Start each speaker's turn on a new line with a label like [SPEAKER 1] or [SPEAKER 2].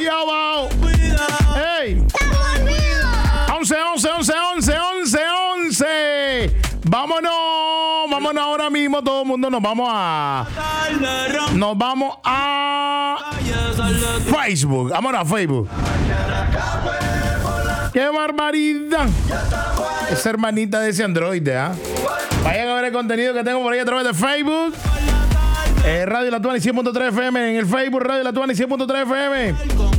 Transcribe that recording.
[SPEAKER 1] Guayabao. ¡Ey! 11. Vámonos ahora mismo, todo el mundo. Nos vamos a Facebook. Vámonos a Facebook. ¡Qué barbaridad! Esa hermanita de ese androide, ¿ah? Vayan a ver el contenido que tengo por ahí a través de Facebook. Radio La Tuani 100.3 FM. En el Facebook Radio La Tuani 100.3 FM.